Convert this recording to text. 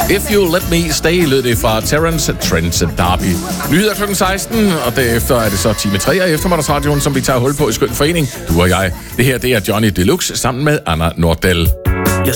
If You Let Me Stay lød det fra Terence Trent D'Arby. Nyheder kl. 16, og derefter er det så time 3 af eftermiddagsradioen, som vi tager hul på i skøn forening. Du og jeg. Det her, det er Johnny Deluxe sammen med Anna Nordell.